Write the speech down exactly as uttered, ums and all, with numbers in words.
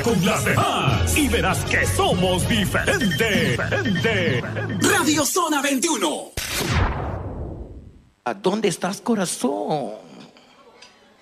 con las demás y verás que somos diferentes. Diferente. Radio Zona veintiuno. ¿A dónde estás, corazón?